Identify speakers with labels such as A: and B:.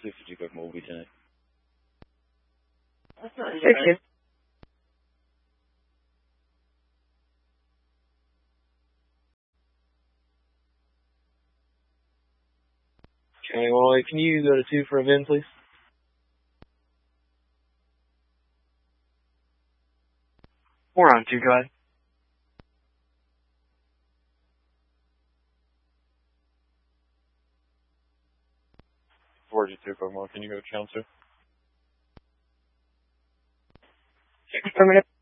A: 252 quick move tonight.
B: That's not
C: Thank you.
D: Okay, well, can you go to 2 for a VIN, please?
C: We're on 2, go ahead.
A: Forty 2 quick move. Can you go channel 2?
C: Affirmative.